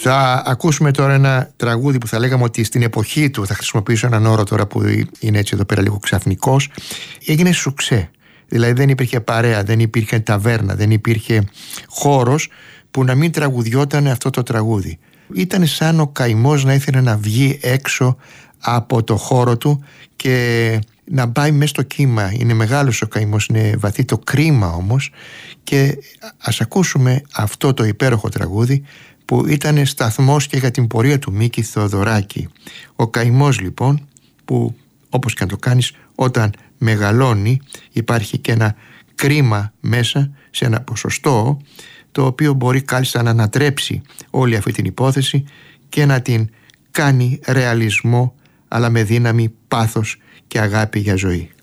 Θα ακούσουμε τώρα ένα τραγούδι που θα λέγαμε ότι στην εποχή του, θα χρησιμοποιήσω έναν όρο τώρα που είναι έτσι εδώ πέρα λίγο ξαφνικός, έγινε σουξέ. Δηλαδή δεν υπήρχε παρέα, δεν υπήρχε ταβέρνα, δεν υπήρχε χώρος που να μην τραγουδιόταν αυτό το τραγούδι. Ήταν σαν ο καημός να ήθελε να βγει έξω από το χώρο του και να πάει μέσα στο κύμα. Είναι μεγάλος ο καημός, είναι βαθύ το κρίμα όμως, και ας ακούσουμε αυτό το υπέροχο τραγούδι που ήταν σταθμός και για την πορεία του Μίκη Θοδωράκη. Ο καημός λοιπόν, που όπως και αν το κάνεις, όταν μεγαλώνει υπάρχει και ένα κρίμα μέσα σε ένα ποσοστό, το οποίο μπορεί κάλλιστα να ανατρέψει όλη αυτή την υπόθεση και να την κάνει ρεαλισμό, αλλά με δύναμη, πάθος και αγάπη για ζωή.